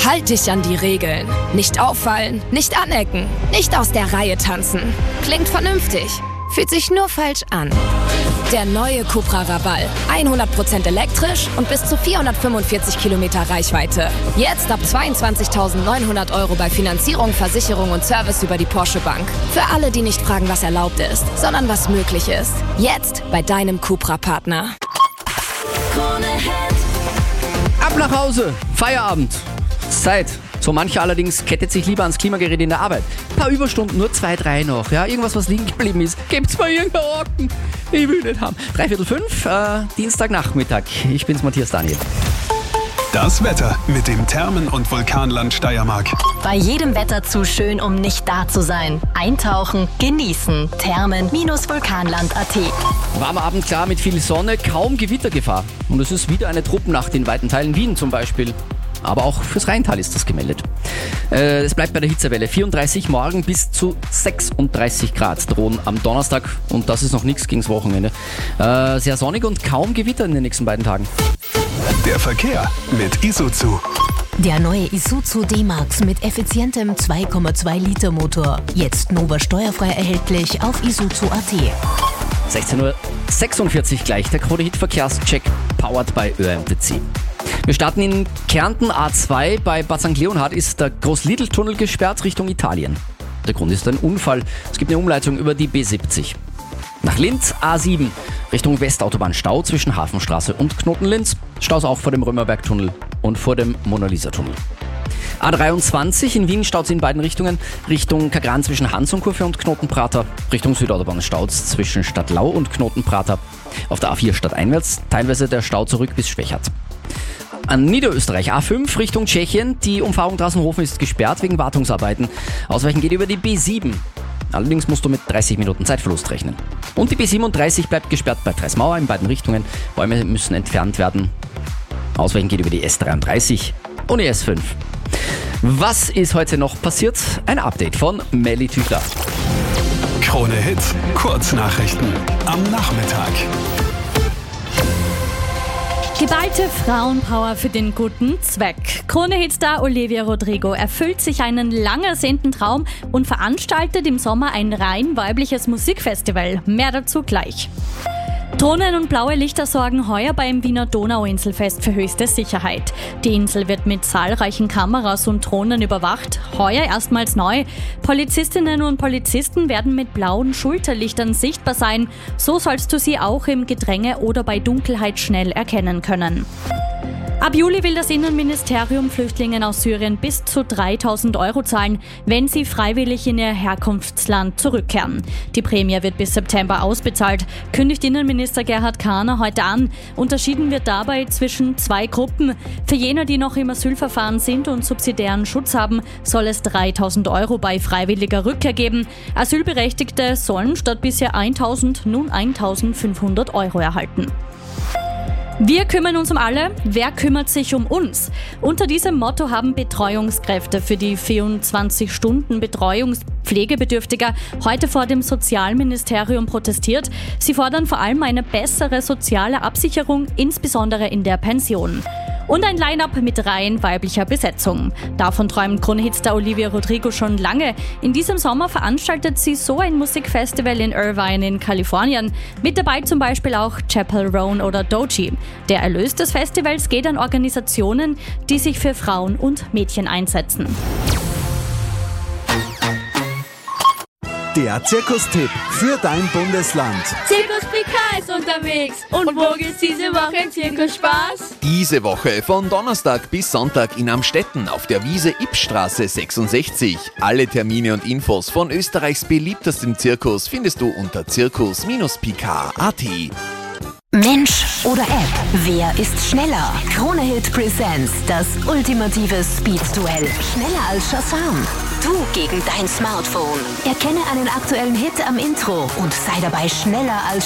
Halt dich an die Regeln. Nicht auffallen, nicht anecken, nicht aus der Reihe tanzen. Klingt vernünftig, fühlt sich nur falsch an. Der neue Cupra Raval. 100% elektrisch und bis zu 445 Kilometer Reichweite. Jetzt ab 22.900 € bei Finanzierung, Versicherung und Service über die Porsche Bank. Für alle, die nicht fragen, was erlaubt ist, sondern was möglich ist. Jetzt bei deinem Cupra-Partner. Ab nach Hause, Feierabend, Zeit. So mancher allerdings kettet sich lieber ans Klimagerät in der Arbeit. Ein paar Überstunden, nur 2, 3 noch. Ja, irgendwas, was liegen geblieben ist. Gebt's mal irgendeinen Orken. Ich will nicht haben. 3:45, Dienstagnachmittag. Ich bin's, Matthias Daniel. Das Wetter mit dem Thermen- und Vulkanland Steiermark. Bei jedem Wetter zu schön, um nicht da zu sein. Eintauchen, genießen. Thermen-vulkanland.at. Warmer Abend, klar, mit viel Sonne, kaum Gewittergefahr. Und es ist wieder eine Truppennacht in weiten Teilen Wien zum Beispiel. Aber auch fürs Rheintal ist das gemeldet. Es bleibt bei der Hitzewelle. 34 morgen bis zu 36 Grad drohen am Donnerstag. Und das ist noch nichts gegens Wochenende. Sehr sonnig und kaum Gewitter in den nächsten beiden Tagen. Der Verkehr mit Isuzu. Der neue Isuzu D-Max mit effizientem 2,2 Liter Motor. Jetzt Nova steuerfrei erhältlich auf isuzu.at. 16:46 Uhr gleich, der Krone-Hit-Verkehrscheck powered by ÖMTC. Wir starten in Kärnten A2. Bei Bad St. Leonhard ist der Groß-Lidl-Tunnel gesperrt Richtung Italien. Der Grund ist ein Unfall. Es gibt eine Umleitung über die B70. Nach Linz A7 Richtung Westautobahn Stau zwischen Hafenstraße und Knoten-Linz. Staus auch vor dem Römerberg-Tunnel und vor dem Mona-Lisa-Tunnel. A23 in Wien staut in beiden Richtungen. Richtung Kagran zwischen Hansonkurve und Knotenprater. Richtung Südautobahn staut zwischen Stadtlau und Knotenprater. Auf der A4 stadteinwärts teilweise der Stau zurück bis Schwechat. An Niederösterreich A5 Richtung Tschechien. Die Umfahrung Drassenhofen ist gesperrt wegen Wartungsarbeiten. Ausweichen geht über die B7. Allerdings musst du mit 30 Minuten Zeitverlust rechnen. Und die B37 bleibt gesperrt bei Treismauer in beiden Richtungen. Bäume müssen entfernt werden. Ausweichen geht über die S33 und die S5. Was ist heute noch passiert? Ein Update von Melly Tüchler. Krone Hit, Kurznachrichten am Nachmittag. Geballte Frauenpower für den guten Zweck. Krone-Hit-Star Olivia Rodrigo erfüllt sich einen lang ersehnten Traum und veranstaltet im Sommer ein rein weibliches Musikfestival. Mehr dazu gleich. Drohnen und blaue Lichter sorgen heuer beim Wiener Donauinselfest für höchste Sicherheit. Die Insel wird mit zahlreichen Kameras und Drohnen überwacht. Heuer erstmals neu. Polizistinnen und Polizisten werden mit blauen Schulterlichtern sichtbar sein. So sollst du sie auch im Gedränge oder bei Dunkelheit schnell erkennen können. Ab Juli will das Innenministerium Flüchtlingen aus Syrien bis zu 3.000 € zahlen, wenn sie freiwillig in ihr Herkunftsland zurückkehren. Die Prämie wird bis September ausbezahlt, kündigt Innenminister Gerhard Kahner heute an. Unterschieden wird dabei zwischen 2 Gruppen. Für jene, die noch im Asylverfahren sind und subsidiären Schutz haben, soll es 3.000 € bei freiwilliger Rückkehr geben. Asylberechtigte sollen statt bisher 1.000 nun 1.500 € erhalten. Wir kümmern uns um alle, wer kümmert sich um uns? Unter diesem Motto haben Betreuungskräfte für die 24 Stunden Betreuungspflegebedürftiger heute vor dem Sozialministerium protestiert. Sie fordern vor allem eine bessere soziale Absicherung, insbesondere in der Pension. Und ein Line-Up mit rein weiblicher Besetzung. Davon träumt Krone-Hit-Star Olivia Rodrigo schon lange. In diesem Sommer veranstaltet sie so ein Musikfestival in Irvine in Kalifornien. Mit dabei zum Beispiel auch Chappell Roan oder Doechii. Der Erlös des Festivals geht an Organisationen, die sich für Frauen und Mädchen einsetzen. Der Zirkustipp für dein Bundesland. Zirkus PK ist unterwegs. Und wo geht's diese Woche im Zirkusspaß? Diese Woche von Donnerstag bis Sonntag in Amstetten auf der Wiese Ipstraße 66. Alle Termine und Infos von Österreichs beliebtestem Zirkus findest du unter zirkus-pk.at. Mensch oder App, wer ist schneller? Krone-Hit Presents das ultimative Speed-Duell. Schneller als Shazam. Du gegen dein Smartphone. Erkenne einen aktuellen Hit am Intro und sei dabei schneller als